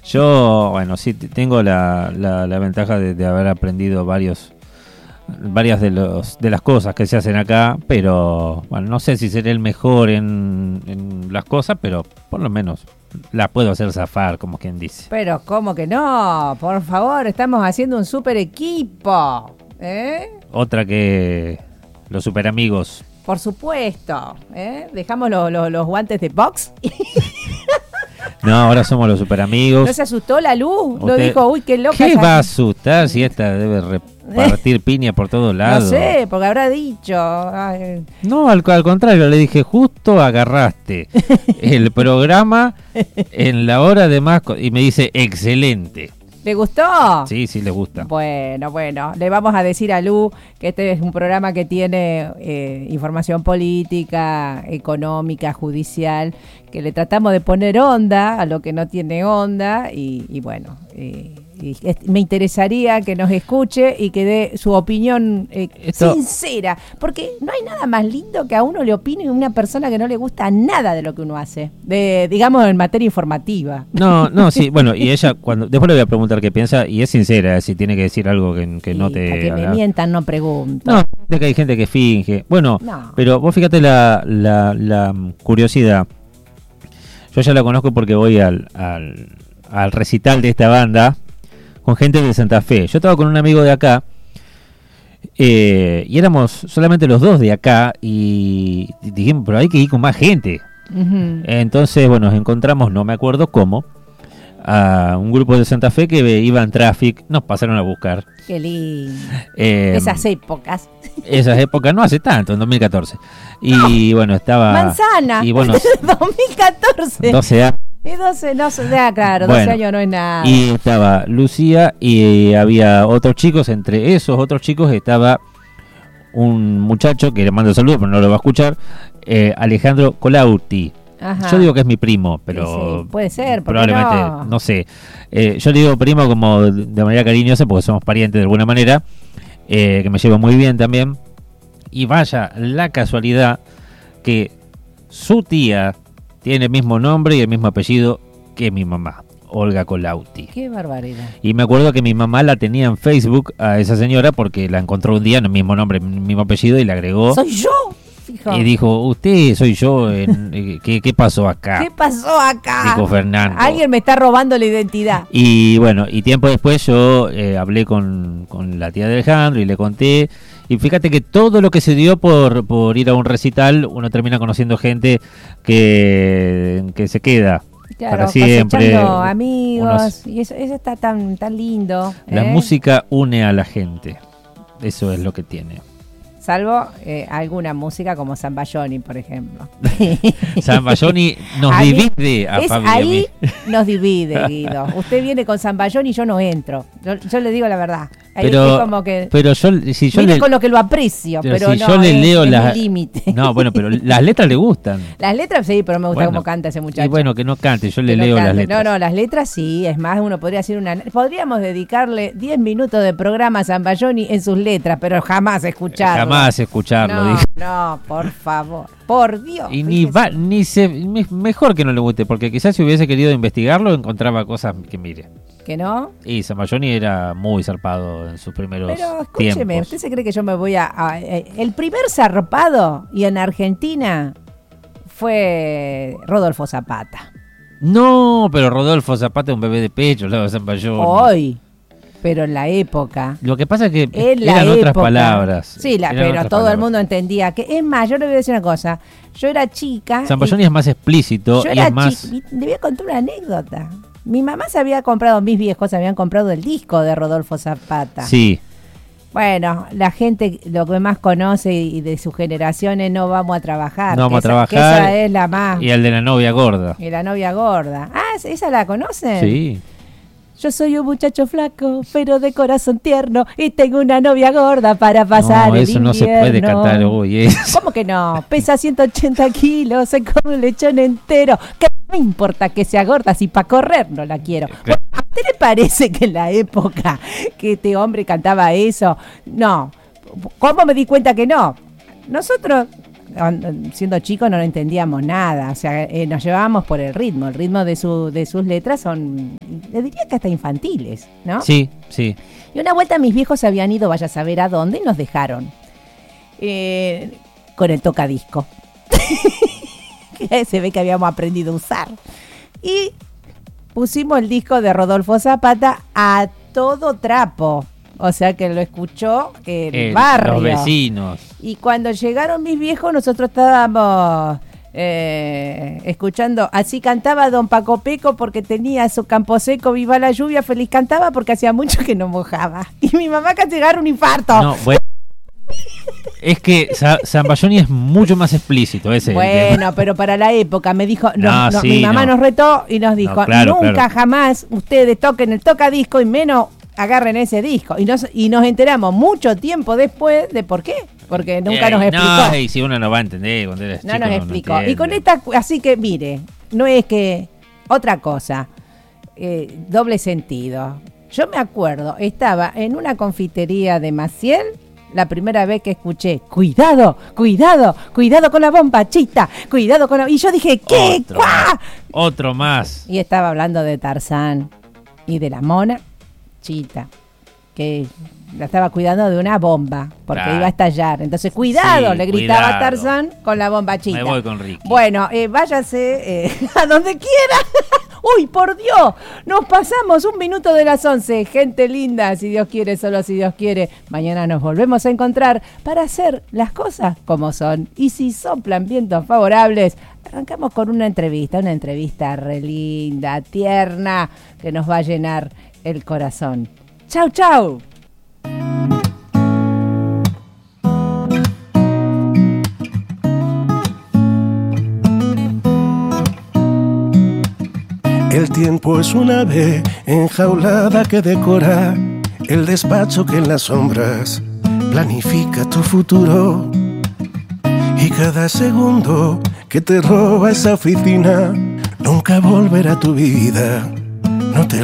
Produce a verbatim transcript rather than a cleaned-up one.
Yo, bueno, sí, tengo la, la, la ventaja de, de haber aprendido varios varias de los de las cosas que se hacen acá, pero bueno, no sé si seré el mejor en, en las cosas, pero por lo menos las puedo hacer zafar, como quien dice. Pero ¿cómo que no? Por favor, estamos haciendo un super equipo, ¿eh? Otra que los super amigos. Por supuesto, ¿eh? Dejamos lo, lo, los guantes de box. No, ahora somos los super amigos. ¿No se asustó la luz? Usted, ¿No dijo, uy, qué loca? ¿Qué esa... va a asustar si esta debe repartir piña por todos lados? No sé, porque habrá dicho. Ay. No, al, al contrario, le dije, justo agarraste el programa en la hora de más... Co- y me dice, excelente. ¿Le gustó? Sí, sí, le gusta. Bueno, bueno, le vamos a decir a Lu que este es un programa que tiene eh, información política, económica, judicial, que le tratamos de poner onda a lo que no tiene onda y, y bueno, eh, y es, me interesaría que nos escuche y que dé su opinión eh, Esto... sincera, porque no hay nada más lindo que a uno le opine una persona que no le gusta nada de lo que uno hace, de, digamos en materia informativa. No, no, sí, bueno, y ella, cuando después le voy a preguntar qué piensa, y es sincera, si tiene que decir algo que, que Sí, no te... a que me mientan no pregunto. No, de que hay gente que finge. Bueno, No. pero vos fíjate la, la, la curiosidad. Yo ya la conozco porque voy al, al, al recital de esta banda con gente de Santa Fe. Yo estaba con un amigo de acá eh, y éramos solamente los dos de acá y dijimos, pero hay que ir con más gente. Uh-huh. Entonces, bueno, nos encontramos, no me acuerdo cómo, a un grupo de Santa Fe que iba en Traffic, nos pasaron a buscar. Qué lindo. Eh, Esas épocas. Esas épocas, no hace tanto, en dos mil catorce. Y bueno, estaba... Manzana. Y bueno, dos mil catorce. doce años. Y doce, no sé, ya, claro, Bueno, doce años no es nada. Y estaba Lucía y había otros chicos. Entre esos otros chicos estaba un muchacho que le mando saludos, pero no lo va a escuchar, eh, Alejandro Colauti. Ajá. Yo digo que es mi primo, pero Sí, sí, puede ser, ¿por qué probablemente, no? no sé. Eh, yo le digo primo como de manera cariñosa porque somos parientes de alguna manera, eh, que me llevo muy bien también. Y vaya la casualidad que su tía tiene el mismo nombre y el mismo apellido que mi mamá, Olga Colauti. Qué barbaridad. Y me acuerdo que mi mamá la tenía en Facebook a esa señora porque la encontró un día en el mismo nombre, el mismo apellido y la agregó. ¡Soy yo! Fijo. Y dijo, usted soy yo, en, eh, ¿qué, ¿qué pasó acá? ¿Qué pasó acá? Dijo Fernando. Alguien me está robando la identidad. Y bueno, y tiempo después yo eh, hablé con, con la tía de Alejandro y le conté. Y fíjate que todo lo que se dio por, por ir a un recital, uno termina conociendo gente que, que se queda Claro, para siempre. cosechando amigos, Unos- y eso, eso está tan, tan lindo. La ¿eh? música une a la gente. Eso es lo que tiene. Salvo eh, alguna música como Zambayoni, por ejemplo. Zambayoni nos Ahí- divide a es Fabi y a ahí mí. nos divide, Guido. Usted viene con Zambayoni y yo no entro. Yo, yo le digo la verdad. Ahí Pero, es como que pero yo, si yo viene le, con lo que lo aprecio, pero pero, si no, yo le es- leo es las- mi límite. no, bueno, pero las letras le gustan. Las letras sí, pero me gusta Bueno, cómo canta ese muchacho. Y bueno, que no cante, yo le Que no leo las cante. letras. No, no, las letras sí, es más, uno podría hacer una... Podríamos dedicarle diez minutos de programa a Zambayoni en sus letras, pero jamás escucharlo. Jamás escucharlo, No, dije. no, por favor, por Dios. Y ni fíjese. va, ni se, me- mejor que no le guste, porque quizás si hubiese querido investigarlo encontraba cosas que mire. ¿Que no? Y Zambayoni era muy zarpado en sus primeros Pero escúcheme, tiempos. ¿usted se cree que yo me voy a, a- a- el primer zarpado y en Argentina fue Rodolfo Zapata? No, pero Rodolfo Zapata es un bebé de pecho, al lado de Zambayoni. Hoy, pero en la época. Lo que pasa es que En la eran época. otras palabras. Sí, la- Eran pero otras todo el palabras. mundo entendía que. Es más, yo le voy a decir una cosa. Yo era chica. Zambayoni y- es más explícito Yo y era es más... chi- Le voy a contar una anécdota. Mi mamá se había comprado, mis viejos se habían comprado el disco de Rodolfo Zapata. Sí, Bueno, la gente lo que más conoce y de sus generaciones no vamos a trabajar. no vamos que a esa- que trabajar. esa es la más. Y el de la novia gorda. Y la novia gorda. Ah, ¿esa la conocen? Sí. Yo soy un muchacho flaco, pero de corazón tierno, y tengo una novia gorda para pasar No, el eso no se invierno. puede cantar hoy. Eso. ¿Cómo que no? Pesa ciento ochenta kilos, se come un lechón entero. ¿Qué me importa que sea gorda si para correr no la quiero? Bueno, ¿a usted le parece que en la época que este hombre cantaba eso? No. ¿Cómo me di cuenta que no? Nosotros siendo chicos no entendíamos nada, o sea, eh, nos llevábamos por el ritmo, el ritmo de, su, de sus letras son, le diría que hasta infantiles, ¿no? Sí, sí. Y una vuelta mis viejos se habían ido, vaya a saber a dónde, y nos dejaron eh, con el tocadisco. Que se ve que habíamos aprendido a usar. Y pusimos el disco de Rodolfo Zapata a todo trapo. O sea que lo escuchó el, el barrio. Los vecinos. Y cuando llegaron mis viejos, nosotros estábamos eh, escuchando. Así cantaba Don Paco Peco porque tenía su campo seco, viva la lluvia, feliz cantaba porque hacía mucho que no mojaba. Y mi mamá casi agarra un infarto. No, bueno. Es que Zambayoni es mucho más explícito ese. Bueno, pero para la época me dijo, no, no, no, sí, mi mamá no. nos retó y nos dijo, no, claro, nunca claro. jamás ustedes toquen el tocadisco y menos agarren ese disco. Y nos, y nos enteramos mucho tiempo después de por qué. Porque nunca Ey, nos explicó. No, y si uno no va a entender cuando eres No chico, nos no, explicó. no y con esta, así que mire, no es que otra cosa, eh, doble sentido. Yo me acuerdo, estaba en una confitería de Maciel, la primera vez que escuché, cuidado, cuidado, cuidado con la bomba, chita, cuidado con la... Y yo dije, ¿qué? Otro ¡Cuá! más, otro más. Y estaba hablando de Tarzán y de la mona, chita, que la estaba cuidando de una bomba, porque Claro. iba a estallar. Entonces, cuidado, Sí, le gritaba cuidado. Tarzán con la bomba chita. Me voy con Ricky. Bueno, eh, váyase eh, a donde quiera. ¡Uy, por Dios! Nos pasamos un minuto de las once. Gente linda, si Dios quiere, solo si Dios quiere. Mañana nos volvemos a encontrar para hacer las cosas como son. Y si soplan vientos favorables, arrancamos con una entrevista, una entrevista re linda, tierna, que nos va a llenar el corazón. ¡Chau, chau! El tiempo es una ave enjaulada que decora el despacho que en las sombras planifica tu futuro. Y cada segundo que te roba esa oficina nunca volverá a tu vida. No te